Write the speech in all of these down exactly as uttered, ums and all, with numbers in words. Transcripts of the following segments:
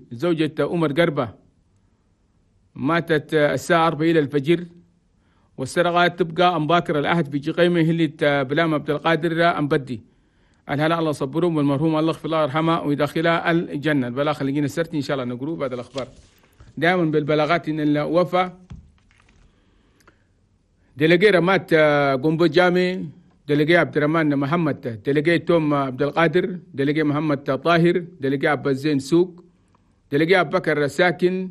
زوجة عمر قربة ماتت الساعة أربعة إلى الفجر، والسرقة تبقى أمباكر الأحد في جقيمة هلة بلام عبد القادر أمبدي. الهلا الله صبرهم، والمرحوم الله يغفر الله ويرحمه ويدخلها الجنة. البلاغ خلينا السرت إن شاء الله نقروه بعد الأخبار. دائما بالبلاغات إن الوفاة دلقي رمات قنبو جامي، دلقي عبد الرحمن محمد، دلقي توم عبد القادر، دلقي محمد طاهر، دلقي عبد الزين سوق، دلقي أبو بكر ساكن،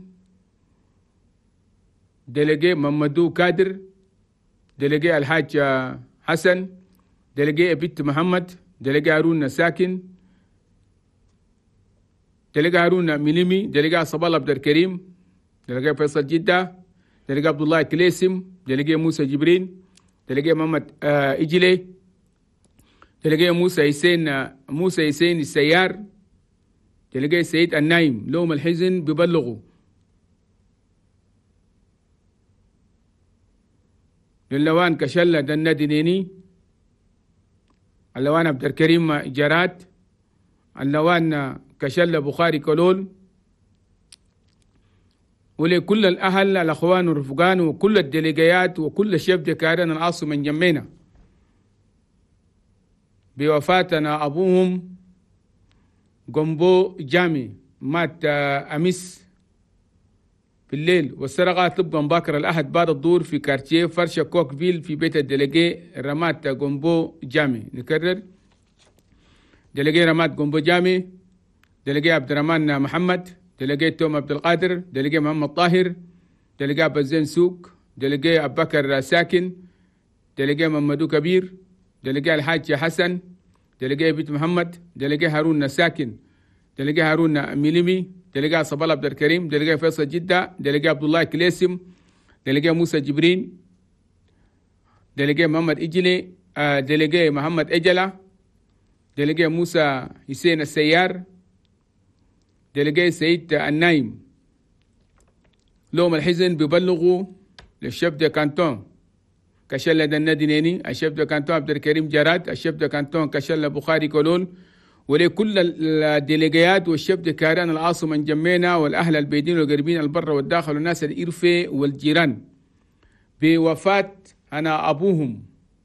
دلقي محمدو كادر، دلقي الحاج حسن، دلقي بنت محمد، دلقي هارون ساكن، دلقي هارون مليمي، دلقي صبال عبد الكريم، دلقي فيصل جدة، دلقي عبد الله كليسم، دلقي موسى جبرين، دلقي محمد آه إجلي، دلقي موسى حسين آه موسى حسين السيار، دلقي سيد النايم. لهم الحزن ببلغوا للوان كشلة دنا دنيني، اللوان عبد الكريم جرات، اللوان كشلة بخاري كلول، ولكل الأهل الأخوان والرفقان وكل الدليجيات وكل الشيف دكارين العاصم من جمينا بوفاتنا أبوهم قنبو جامي مات أمس في الليل، والسرقة تبقى باكر الأحد بعد الظهر في كارتيه فرشة كوكفيل في بيت الدليجي رمات قنبو جامي. نكرر، دليجي رمات قنبو جامي، دليجي عبد الرحمن محمد، دلقي توم عبد القادر، دلقي محمد طاهر، دلقي أبو الزين سوق، دلقي أبو بكر ساكن، دلقي محمدو كبير، دلقي الحاج حسن، دلقي بنت محمد، دلقي هارون ساكن، دلقي هارون ميليمي، دلقي صبال عبد الكريم، دلقي فيصل جدة، دلقي عبد الله كليسم، دلقي موسى جبرين، دلقي محمد إجلي، دلقي محمد إجلة، دلقي موسى حسين السيار، دلقي سيد النايم. لهم الحزن ببلغوا للشيف دي كانتون كشلة دنا دنيني، الشيف دي كانتون عبد الكريم جراد، الشيف دي كانتون كشلة بخاري كولول، ولكل الدلقيات والشيف دي كاران العاصم من جمينا، والأهل البيدين والقريبين البر والداخل والناس الإرفة والجيران بوفاة أنا أبوهم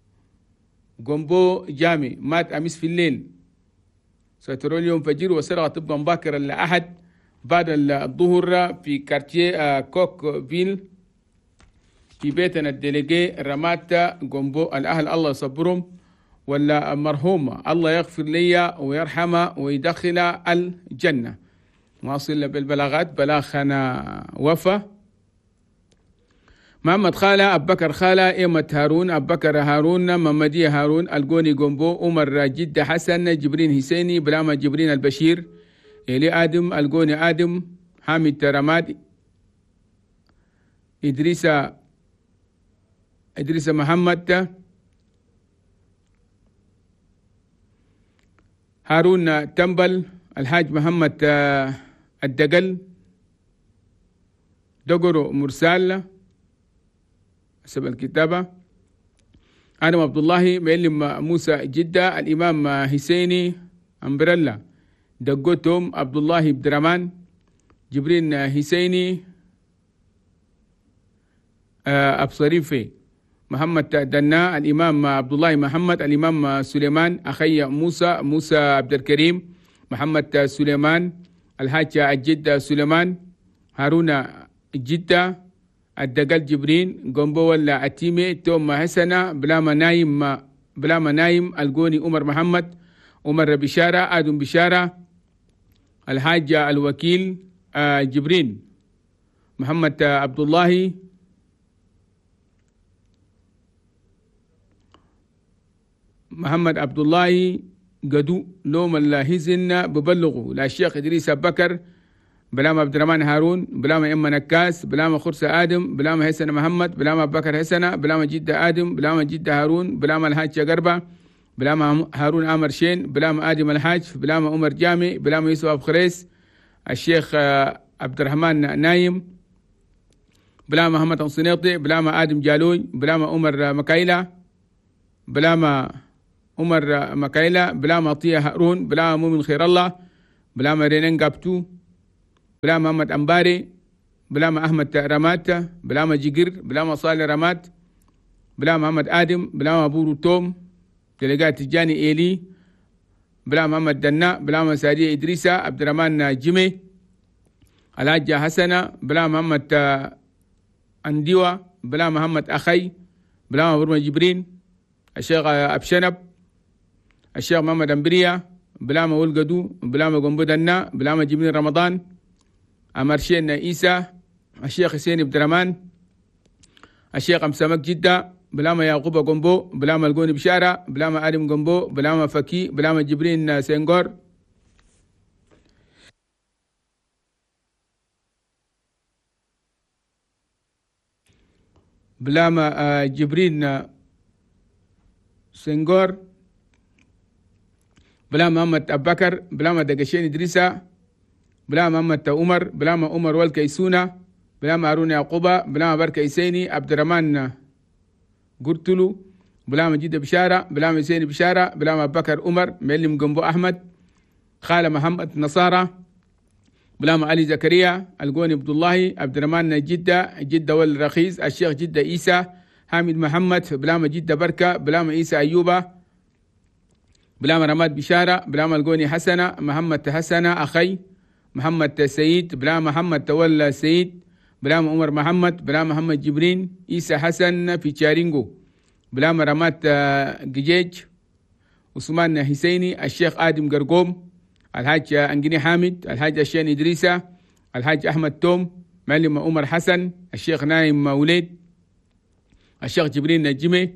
قنبو جامي مات أمس في الليل، سترون اليوم فجر، وسرقة تبقى مباكر الأحد بعد الظهر في كارتيه كوك فيل في بيتنا الدليجي رمات قنبو. الأهل الله يصبرهم، ولا المرحوم الله يغفر لي ويرحمه ويدخل الجنة. واصل بالبلاغات بلاغنا وفا محمد خالة أبو بكر خالة إيمة هارون أبو بكر هارون محمدية هارون القوني قنبو عمر جدة حسن جبرين حسيني بلامة جبرين البشير إلي آدم القوني آدم حامد ترماد إدريس إدريس محمد هارون تنبل الحاج محمد الدقل دقرو مرسال حسب الكتابة، آدم عبد الله معلم موسى جدة، الإمام حسيني أمبريلا دقوتهم عبد الله عبد الرحمن جبرين حسيني أبصريفي محمد دنا، الإمام عبد الله محمد، الإمام سليمان أخي موسى موسى عبد الكريم محمد سليمان، الحاج الجدة سليمان، هارون جدة الدقل جبرين قنبو ولا أتيمي توم حسنة بلاما نايم بلاما نايم القوني عمر محمد عمر بشارة آدم بشارة، الحاج الوكيل جبرين محمد عبد الله محمد عبد الله قدو. لوم الهزن ببلغوا لا الشيخ إدريس أبو بكر بلام عبد الرحمن هارون بلام إما نكاس بلام خرسة آدم بلام حسن محمد بلام أبو بكر حسنة بلام جدة آدم بلام جدة هارون بلام الحاج قربة بلام هارون عامر شين بلام آدم الحاج بلام عمر جامي بلام يوسف أبو خريس الشيخ عبد الرحمن نايم بلام محمد الصنيطي بلام آدم جالوي بلام عمر مكايلة بلام عمر مكايلة بلام عطية هارون بلام مؤمن خير الله بلام رينين قابتو بلام محمد أمباري، بلام أحمد رمات، بلام جيجر، بلام صالح رمات، بلام محمد آدم، بلام أبو روتوم، دلقات تجاني إيلي، بلام محمد دنا، بلام سادية إدريسة، عبد الرحمن جيمي، الحاج حسنة، بلام محمد أنديوة، بلام محمد أخي، بلام برمى جبرين، الشيخ أبشنب، الشيخ محمد أمبريا، بلام ولقدو، بلام قنبو دنا، بلام جبرين رمضان، أمرشين إيسى، الشيخ حسين عبد الرحمن، الشيخ أمسامك جدة، بلام يعقوب قنبو، بلام القوني بشارة، بلام آدم قنبو، بلام فكي، بلام جبرين سنغور، بلام جبرين سنغور، بلام محمد أبو بكر، بلام دقشين إدريسة، بلام محمد عمر، بلام عمر والكيسونة، بلام هارون يعقوبة، بلام بركة إسيني، عبد الرحمن قرتلو، بلام جدة بشارة، بلام إسيني بشارة، بلام أبو بكر عمر، معلم قنبو أحمد، خالة محمد نصارى، بلام علي زكريا، القوني عبد الله، عبد الرحمن جدة، جدة والرخيص، الشيخ جدة إيسى، حامد محمد، بلام جدة بركة، بلام إيسى أيوبة، بلام رماد بشارة، بلام القوني حسنة، محمد حسنة أخي، محمد سيد، بلام محمد تولى سيد، بلام عمر محمد، بلام محمد جبرين، إيسى حسن في تشارينجو، بلام رمات جيجيج، عثمان حسيني، الشيخ آدم قرقوم، الحاج أنجني حامد، الحاج الشين إدريسة، الحاج أحمد توم، معلم عمر حسن، الشيخ نايم وليد، الشيخ جبرين نجمي،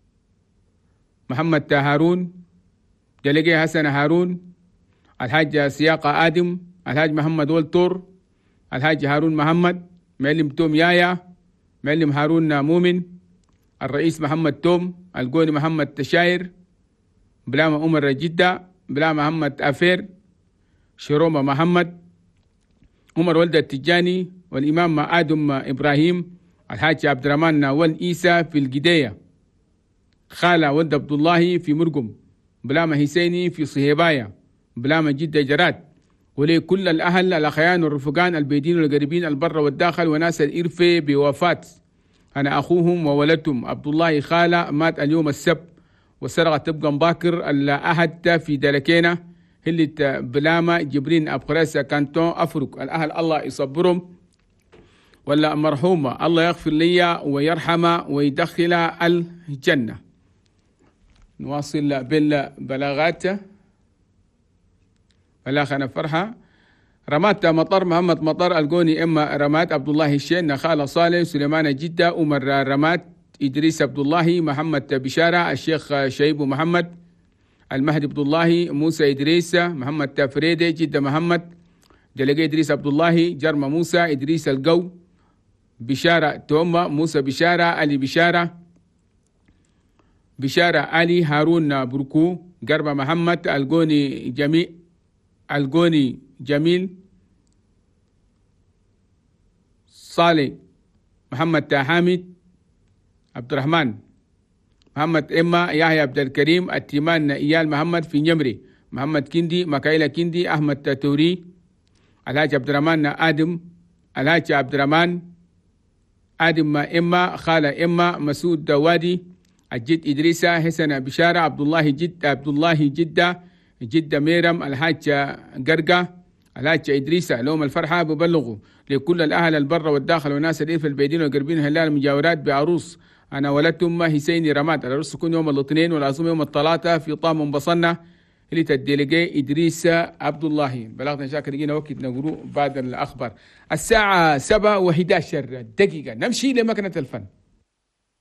محمد هارون، دلقي حسن هارون، الحاج سياقة آدم، الحاج محمد والتور، الحاج هارون محمد، معلم توم يايا، معلم هارون مؤمن، الرئيس محمد توم، القوني محمد تشاير، بلام عمر جدة، بلام محمد أفير، شرومة محمد، عمر ولد التجاني، والإمام آدم إبراهيم، الحاج عبد الرحمن والإيسى في القدية، خالة ولد عبد الله في مرقم، بلام حسيني في صهيبايا، بلام جدة جراد، ولكل الأهل الأخيان والرفقان البيدين والقريبين البر والداخل وناس الإرفة بوفاة أنا أخوهم وولدتهم عبد الله خالة مات اليوم السبت، وسرقة تبقى مباكر الأحد في دلكينا هلت بلامة جبرين أبخريسة كانتون أفرق. الأهل الله يصبرهم، ولا مرحومة الله يغفر لي ويرحمه ويدخل الجنة. نواصل بالبلاغات. بلاغنا فرحة. رمات مطر محمد مطر القوني إما رمات عبد الله الشين، خالة صالح، سليمان جدة، عمر رمات، إدريس عبد الله، محمد بشارة، الشيخ شيب محمد، المهدي عبد الله، موسى إدريس، محمد تفريدة، جدة محمد، دلقي إدريس عبد الله، جرم موسى، إدريس القو، بشارة توما، موسى بشارة، علي بشارة، بشارة علي، هارون بركو، قرب محمد، القوني جميع، القوني جميل، صالح محمد حامد، عبد الرحمن محمد إما، يحيى عبد الكريم، التيمان إيال محمد في نمري، محمد كندي، مكايلة كندي، أحمد توري، الحاج عبد الرحمن آدم، الحاج عبد الرحمن آدم إما، خالة إما، مسعود وادي، الجد إدريسة، حسن بشارة، عبد الله جد، عبد الله جدة، جدة ميرم، الحاج قرقة، الحاج إدريسة، لهم الفرحة ببلغوا لكل الأهل البر والداخل وناس الإرف البيدين والقربين هلال المجاورات بعروس أنا ولدتهم حسيني رماد. العروس تكون يوم الاثنين والعزومة يوم الثلاثاء في طام بصنة اللي تدلقي إدريس عبد الله. بلغنا شاكر جينا وقت نقرأ بعد الأخبار الساعة سبعة وحداشر دقيقة. نمشي لمكنة الفن.